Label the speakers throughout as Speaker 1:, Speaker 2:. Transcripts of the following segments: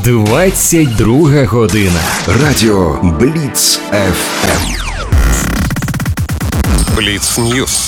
Speaker 1: 22 година.
Speaker 2: Радіо Бліц ФМ.
Speaker 3: Бліц Ньюс.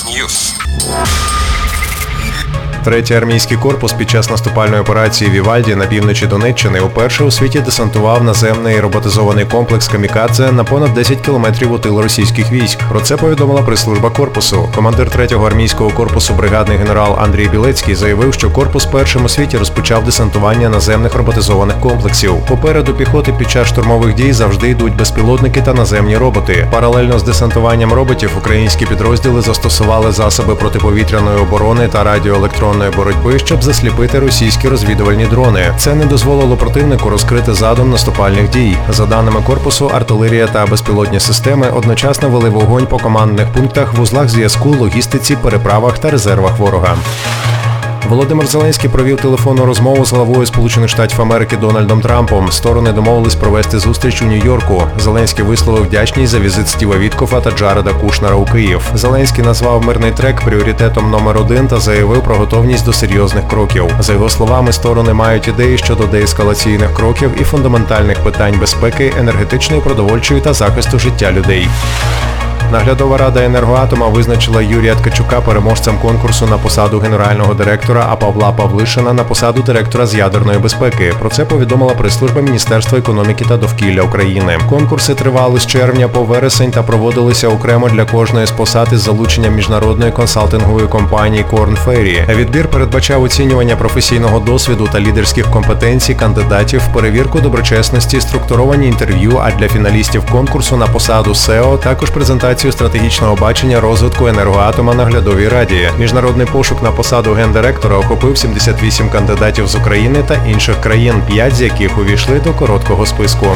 Speaker 4: Третій армійський корпус під час наступальної операції «Вівальді» на півночі Донеччини уперше у світі десантував наземний роботизований комплекс «Камікадзе» на понад 10 кілометрів у тил російських військ. Про це повідомила прес-служба корпусу. Командир 3-го армійського корпусу бригадний генерал Андрій Білецький заявив, що корпус першим у світі розпочав десантування наземних роботизованих комплексів. Попереду піхоти під час штурмових дій завжди йдуть безпілотники та наземні роботи. Паралельно з десантуванням роботів українські підрозділи застосували засоби протиповітряної оборони та радіоелектронної боротьби, щоб засліпити російські розвідувальні дрони. Це не дозволило противнику розкрити задум наступальних дій. За даними корпусу, артилерія та безпілотні системи одночасно вели вогонь по командних пунктах, вузлах зв'язку, логістиці, переправах та резервах ворога. Володимир Зеленський провів телефонну розмову з главою Сполучених Штатів Америки Дональдом Трампом. Сторони домовились провести зустріч у Нью-Йорку. Зеленський висловив вдячність за візит Стіва Віткофа та Джареда Кушнера у Київ. Зеленський назвав мирний трек пріоритетом номер 1 та заявив про готовність до серйозних кроків. За його словами, сторони мають ідеї щодо деескалаційних кроків і фундаментальних питань безпеки, енергетичної, продовольчої та захисту життя людей. Наглядова рада «Енергоатома» визначила Юрія Ткачука переможцем конкурсу на посаду генерального директора, а Павла Павлишина на посаду директора з ядерної безпеки. Про це повідомила прес-служба Міністерства економіки та довкілля України. Конкурси тривали з червня по вересень та проводилися окремо для кожної з посад із залученням міжнародної консалтингової компанії Korn Ferry. Відбір передбачав оцінювання професійного досвіду та лідерських компетенцій кандидатів, перевірку доброчесності, структуровані інтерв'ю, а для фіналістів конкурсу на посаду СЕО також презентацію стратегічного бачення розвитку «Енергоатома» наглядовій раді. Міжнародний пошук на посаду гендиректора охопив 78 кандидатів з України та інших країн, 5 з яких увійшли до короткого списку.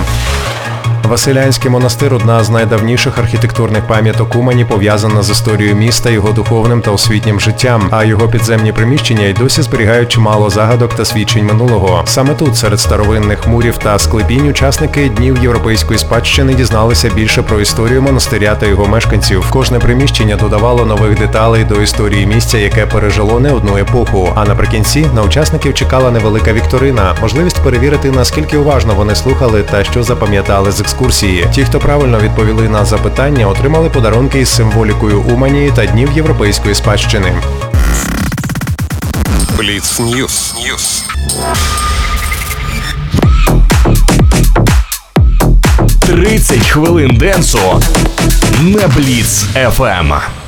Speaker 4: Василянський монастир – одна з найдавніших архітектурних пам'яток Умані, пов'язана з історією міста, його духовним та освітнім життям, а його підземні приміщення й досі зберігають чимало загадок та свідчень минулого. Саме тут, серед старовинних мурів та склепінь, учасники Днів європейської спадщини дізналися більше про історію монастиря та його мешканців. Кожне приміщення додавало нових деталей до історії місця, яке пережило не одну епоху. А наприкінці на учасників чекала невелика вікторина – можливість перевірити, наскільки уважно вони слухали та що запам'ятали з екскурсії. Ті, хто правильно відповіли на запитання, отримали подарунки із символікою Умані та Днів європейської спадщини.
Speaker 3: Бліц Ньюс.
Speaker 1: 30 хвилин денсу на Бліц ФМ.